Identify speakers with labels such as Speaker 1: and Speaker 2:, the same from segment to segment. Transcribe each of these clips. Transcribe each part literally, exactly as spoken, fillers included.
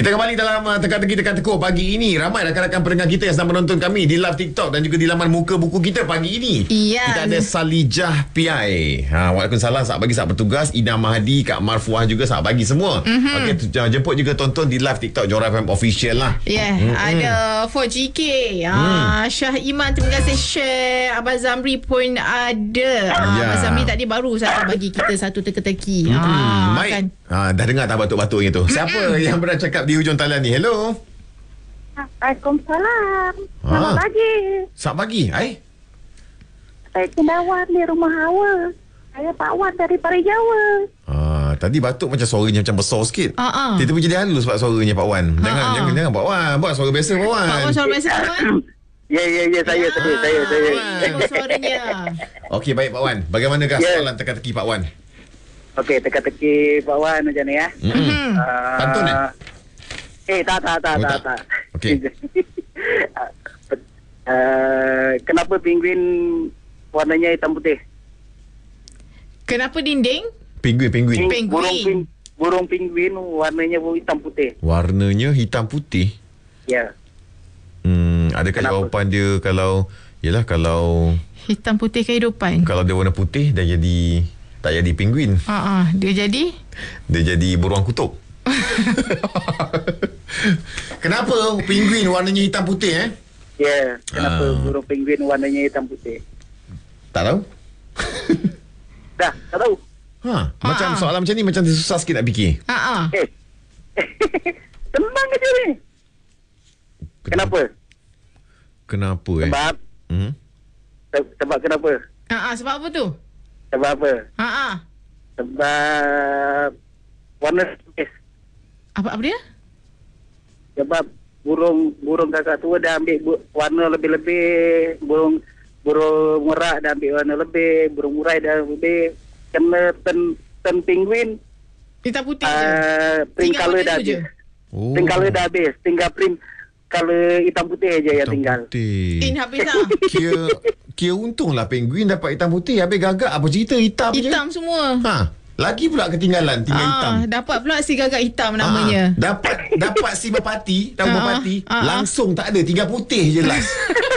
Speaker 1: Kita kembali dalam uh, Teka-teki Teka-teko pagi ini. Ramai rakan-rakan pendengar kita yang sedang menonton kami di live TikTok dan juga di laman muka buku kita pagi ini.
Speaker 2: Iya.
Speaker 1: Kita ada Salijah P I. Ha, Waalaikumsalam, saat pagi saat bertugas. Ina Mahdi, Kak Marfuah juga saat pagi semua. Mm-hmm. Okey, jemput juga tonton di live TikTok Johor F M official lah.
Speaker 2: Ya, yeah, mm-hmm. ada empat G K. Ah, mm. Syah Iman, terima kasih share. Abang Zamri pun ada. Ah,
Speaker 1: ya.
Speaker 2: Abang Zamri tadi baru satu bagi kita satu teka-teki.
Speaker 1: Mm-hmm.
Speaker 2: Ah,
Speaker 1: Baik.
Speaker 2: kan.
Speaker 1: Ha, dah dengar tak batuk-batuknya tu? Siapa yang pernah cakap di hujung talian ni? Hello.
Speaker 3: Waalaikumsalam. Selamat
Speaker 1: Ha.
Speaker 3: pagi.
Speaker 1: Selamat pagi. Hai.
Speaker 3: Saya Cendawan di Rumah Hawa. Saya Pak Wan dari Pari Jawa.
Speaker 1: Ah, tadi batuk macam suaranya macam besar sikit.
Speaker 2: Ah, ah.
Speaker 1: Tiba-tiba jadi halus sebab suaranya Pak Wan. Jangan
Speaker 2: Ah, ah.
Speaker 1: jangan jangan Pak Wan. Buat suara biasa Pak Wan.
Speaker 2: Pak Wan suara biasa Pak Wan.
Speaker 3: Ya, ya, ya. Saya,
Speaker 2: Ah,
Speaker 3: saya, saya, saya.
Speaker 2: bagus suaranya.
Speaker 1: Okey, baik Pak Wan. Bagaimanakah
Speaker 3: Ya.
Speaker 1: soalan teka-teki Pak Wan?
Speaker 3: Okey, teka-teki Pak Wan macam ni ya.
Speaker 1: Mm-hmm.
Speaker 3: Uh,
Speaker 1: Pantun eh?
Speaker 3: Eh, tak, tak, tak,
Speaker 1: Oh,
Speaker 3: tak.
Speaker 1: tak.
Speaker 3: tak.
Speaker 1: Okey.
Speaker 3: uh, kenapa penguin warnanya hitam putih?
Speaker 2: Kenapa dinding?
Speaker 1: Penguin, penguin.
Speaker 2: Penguin.
Speaker 3: Burung, ping, burung penguin warnanya hitam putih.
Speaker 1: Warnanya hitam putih.
Speaker 3: Ya.
Speaker 1: Hmm, adakah
Speaker 3: Kenapa?
Speaker 1: jawapan dia kalau yalah kalau
Speaker 2: Hitam putih kehidupan.
Speaker 1: kalau dia warna putih dah jadi tak jadi penguin.
Speaker 2: Ah, ah. Dia jadi
Speaker 1: Dia jadi beruang kutub. Kenapa penguin warnanya hitam putih eh?
Speaker 3: Ya. Kenapa
Speaker 1: Ah.
Speaker 3: burung penguin warnanya hitam putih?
Speaker 1: Tak tahu.
Speaker 3: Dah, tak tahu.
Speaker 1: Ha, macam
Speaker 2: Ah.
Speaker 1: soalan macam ni macam susah sikit nak fikir.
Speaker 2: ah, ah.
Speaker 3: Eh. Tenang aja ni. Kenapa?
Speaker 1: Kenapa eh?
Speaker 3: Sebab
Speaker 1: Hmm?
Speaker 3: se- sebab kenapa?
Speaker 2: Ah, ah. Sebab apa tu?
Speaker 3: Sebab apa?
Speaker 2: Ah, ah.
Speaker 3: Sebab warna space.
Speaker 2: Apa apa dia?
Speaker 3: Sebab burung burung kakak tua dah ambil bu- warna lebih-lebih, burung burung merak dah ambil warna lebih, burung murai dah lebih, kena ten ten penguin
Speaker 2: Hitam putih je.
Speaker 3: uh, print
Speaker 2: Tinggal
Speaker 3: color
Speaker 2: warna
Speaker 3: dah
Speaker 2: tu je.
Speaker 3: habis.
Speaker 1: Oh.
Speaker 3: Print color dah habis, tinggal print color hitam putih aja yang
Speaker 1: Hitam
Speaker 3: tinggal.
Speaker 1: putih.
Speaker 2: In habis lah.
Speaker 1: Kira kira untunglah penguin dapat hitam putih. Habis gagak apa cerita hitam, je.
Speaker 2: Hitam semua.
Speaker 1: Ha, lagi pula ketinggalan tinggal hitam.
Speaker 2: Ah, dapat pula si gagak hitam namanya.
Speaker 1: Ah, dapat dapat si berpati, tahu
Speaker 2: Ah,
Speaker 1: berpati,
Speaker 2: ah, ah.
Speaker 1: langsung tak ada, tinggal putih je last.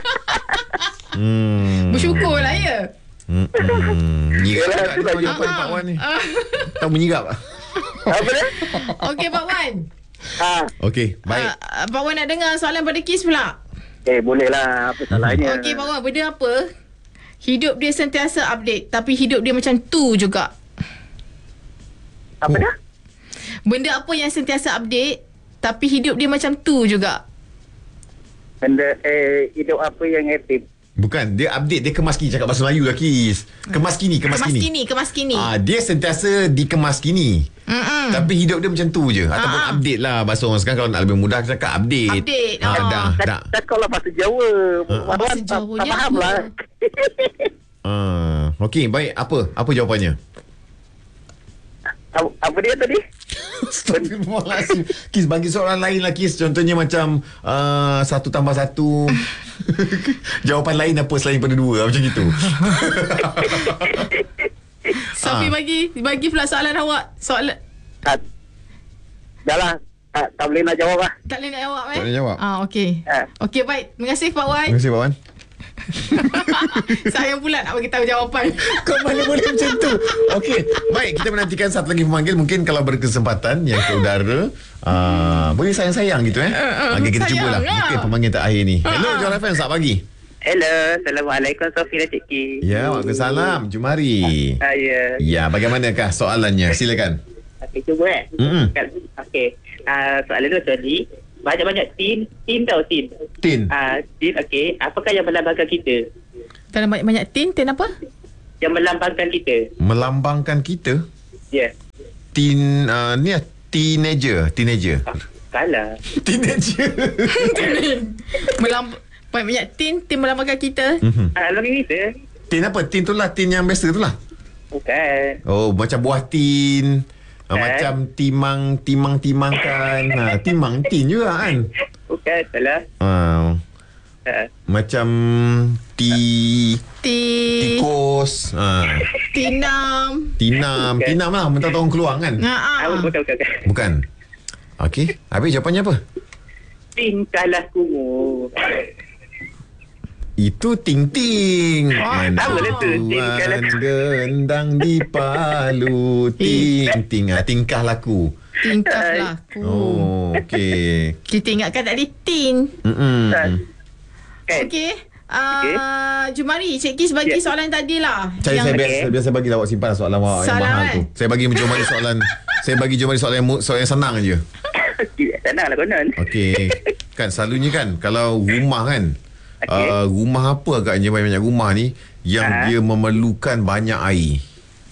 Speaker 1: hmm.
Speaker 2: Bersyukur lah ya.
Speaker 1: Hmm. hmm. Nyirap
Speaker 3: Yalah,
Speaker 1: tak
Speaker 3: tu
Speaker 1: ada
Speaker 3: lagi.
Speaker 1: jawapan
Speaker 2: Ah,
Speaker 1: Pak Wan ni.
Speaker 2: ah.
Speaker 1: Tahu menyirap tak?
Speaker 3: Apa dia?
Speaker 2: Okey Pak Wan.
Speaker 3: Ha.
Speaker 1: Okey, baik.
Speaker 2: Ah, Pak Wan nak dengar soalan pada Kis pula.
Speaker 3: Eh, boleh lah. Apa salahnya?
Speaker 2: Okey Pak Wan, benda apa? Hidup dia sentiasa update tapi hidup dia macam tu juga.
Speaker 3: Apa
Speaker 1: Oh.
Speaker 3: dah?
Speaker 2: Benda apa yang sentiasa update tapi hidup dia macam tu juga?
Speaker 3: Benda eh hidup apa yang aktif?
Speaker 1: Bukan, dia update, dia kemas kini. Cakap bahasa Melayu lah, Kis. Kemas kini, kemas,
Speaker 2: Kemas
Speaker 1: kini.
Speaker 2: kini, kemas kini.
Speaker 1: Ah, dia sentiasa dikemas kini.
Speaker 2: Mm-mm.
Speaker 1: Tapi hidup dia macam tu je. Ataupun
Speaker 2: Ah.
Speaker 1: update lah. Bahasa orang sekarang kalau nak lebih mudah cakap update.
Speaker 2: Update,
Speaker 1: Ah,
Speaker 2: ah.
Speaker 1: dah,
Speaker 3: Tak,
Speaker 1: dah.
Speaker 3: tak kau lah bahasa Jawa. Wan
Speaker 2: Bahasa
Speaker 3: tak,
Speaker 2: Jawa
Speaker 3: tak
Speaker 2: dia
Speaker 3: faham
Speaker 2: apa?
Speaker 3: lah.
Speaker 1: Ah, okey, baik. Apa? Apa jawapannya?
Speaker 3: apa, apa dia tadi?
Speaker 1: Astagfirullahaladzim. Kis, bagi soalan lain lah, Kis. Contohnya macam uh, satu tambah satu. Jawapan lain apa selain pada dua, macam gitu.
Speaker 2: Sofi
Speaker 1: Ah.
Speaker 2: bagi bagi pula soalan awak. Soalan
Speaker 3: Tak. Dah lah. Tak, tak boleh nak jawab lah.
Speaker 2: tak boleh nak jawab eh?
Speaker 1: Tak boleh jawab.
Speaker 2: Ah, okey.
Speaker 3: Eh.
Speaker 2: Okey, baik. Terima kasih Pak Wan.
Speaker 1: Terima kasih, Pak Wan.
Speaker 2: Saya pula nak bagi tahu jawapan.
Speaker 1: Kau mana boleh macam tu? Okey, baik, kita menantikan satu lagi pemanggil. Mungkin kalau berkesempatan yang ke udara, uh, boleh sayang-sayang gitu eh.
Speaker 2: uh,
Speaker 1: Okey, kita
Speaker 2: sayang
Speaker 1: cubalah.
Speaker 2: lah.
Speaker 1: Mungkin pemanggil terakhir ni. Hello, Johor F M, selamat pagi.
Speaker 3: Hello. Assalamualaikum Sofi dan Cik Ki.
Speaker 1: Ya, waalaikumsalam. Jumari.
Speaker 3: Saya.
Speaker 1: Ya, bagaimanakah soalannya? Silakan.
Speaker 3: Okey, cuba eh.
Speaker 1: Mm-mm.
Speaker 3: Okey. Uh, soalan tu tadi. Banyak-banyak tin. Tin tau tin.
Speaker 1: Tin.
Speaker 3: Uh, tin okey. Apakah yang melambangkan kita?
Speaker 2: Dalam banyak-banyak tin, tin apa?
Speaker 3: Yang melambangkan kita.
Speaker 1: Melambangkan kita.
Speaker 3: Ya. Yeah.
Speaker 1: Teen, uh, ni lah, teenager. Teenager.
Speaker 3: Ah, kalah.
Speaker 1: Teenager.
Speaker 2: Melamb banyak tin, tin melambangkan kita.
Speaker 1: Mhm.
Speaker 3: Ah, lagi kita.
Speaker 1: Tin apa? Tin tu lah, tin yang biasa tu lah.
Speaker 3: Bukan.
Speaker 1: Oh, macam buah tin. Uh,
Speaker 3: Eh?
Speaker 1: macam timang, timang-timangkan. Ha, timang, tin juga kan.
Speaker 3: Bukan. Salah.
Speaker 1: Uh,
Speaker 3: Uh,
Speaker 1: macam ti
Speaker 2: Ti
Speaker 1: tikus. Ha,
Speaker 2: Tinam.
Speaker 1: tinam.
Speaker 3: Bukan.
Speaker 1: Tinam lah. Mentang-mentang orang keluar kan.
Speaker 2: Ha ah.
Speaker 3: ah, bukan, bukan, bukan.
Speaker 1: Bukan. Okey. Habis jawapannya apa?
Speaker 3: Tingkahlah kumuh.
Speaker 1: Itu ting-ting.
Speaker 2: Oh,
Speaker 3: tak boleh tu. Tingkahlah
Speaker 1: Tuan gendang di Palu. Ting-ting. Ah, tingkah laku.
Speaker 2: Tingkah laku.
Speaker 1: Oh, okey.
Speaker 2: Kita ingatkan tadi tin.
Speaker 1: Mm-mm.
Speaker 3: Kan?
Speaker 2: Okey. Uh, Jumari, Cik Kis bagi
Speaker 3: Ya.
Speaker 2: soalan tadi lah.
Speaker 1: Saya, saya,
Speaker 3: Okey.
Speaker 1: biasa, saya biasa bagi awak simpan soalan awak yang
Speaker 2: Salah,
Speaker 1: mahal
Speaker 2: kan?
Speaker 1: tu. Saya bagi Jomari soalan. Saya bagi Jomari soalan yang, mu- soalan yang senang je.
Speaker 3: Senang lah konon.
Speaker 1: Okey. Kan selalunya kan kalau rumah kan,
Speaker 3: Okey.
Speaker 1: uh, rumah apa agaknya banyak-banyak rumah ni yang
Speaker 3: Ha?
Speaker 1: dia memerlukan banyak air.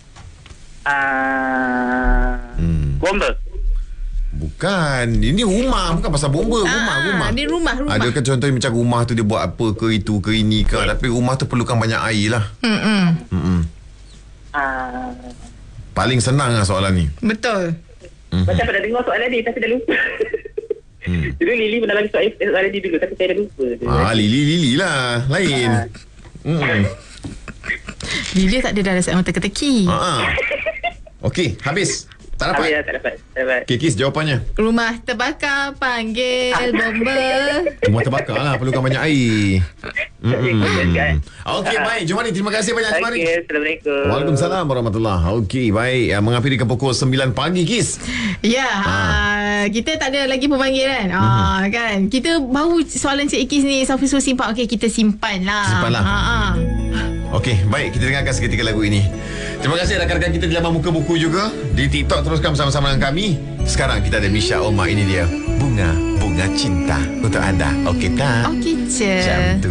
Speaker 3: Ah,
Speaker 1: Hmm.
Speaker 3: bomba.
Speaker 1: Bukan. Ini rumah, bukan pasal bomba, rumah,
Speaker 2: Ah,
Speaker 1: rumah.
Speaker 2: Dia rumah, rumah.
Speaker 1: Ada kan contohnya macam rumah tu dia buat apa ke itu ke ini ke, tapi rumah tu perlukan banyak air lah.
Speaker 2: Mm-mm.
Speaker 1: Mm-mm.
Speaker 3: Ah,
Speaker 1: Paling senang lah soalan ni.
Speaker 2: Betul.
Speaker 1: Mhm.
Speaker 3: macam pernah dengar soalan ni tapi dah lupa.
Speaker 1: Hmm.
Speaker 3: Dulu Lily pernah bagi soalan, soalan ni dulu tapi saya dah lupa.
Speaker 1: Ah, Lili Lili lah, lain. Hmm.
Speaker 2: Lilia tak ada dah rasa orang teka-teki.
Speaker 1: Ah. Okey, habis. Tak
Speaker 3: Apa
Speaker 1: dapat.
Speaker 3: ya, tak dapat. Tak dapat.
Speaker 1: Okey, Kis jawapannya.
Speaker 2: Rumah terbakar panggil bomba.
Speaker 1: Rumah terbakar lah, perlukan banyak air. Mm-mm.
Speaker 3: Kan?
Speaker 1: Okey, baik. Jomari, terima kasih banyak Jomari.
Speaker 3: Okey, Assalamualaikum.
Speaker 1: Waalaikumsalam warahmatullahi. Okey, baik. Uh, mengakhiri ke pukul sembilan pagi, Kis.
Speaker 2: Ya, ah. kita tak ada lagi pemanggilan. Ah, kan. Kita baru soalan Cik Ikis ni Safi suruh simpan. Okey, kita simpan lah.
Speaker 1: Simpan lah.
Speaker 2: Ha ah.
Speaker 1: Okey, baik. Kita dengarkan seketika lagu ini. Terima kasih rakan-rakan kita di laman muka buku juga. Di TikTok teruskan bersama-sama dengan kami. Sekarang kita ada Misha Omar. Ini dia. Bunga, bunga cinta untuk anda. Okey tak?
Speaker 2: Okey, je.
Speaker 1: Macam tu.